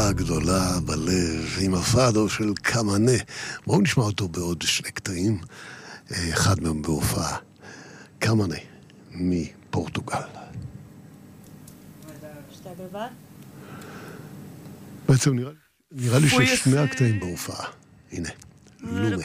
אהבה גדולה בלב עם הפאדו של קמנה. בואו נשמע אותו בעוד שני קטעים, אחד מהם בהופעה. קמנה מפורטוגל. שתי בלבד? בעצם נראה לי ששני הקטעים בהופעה. הנה, לומה.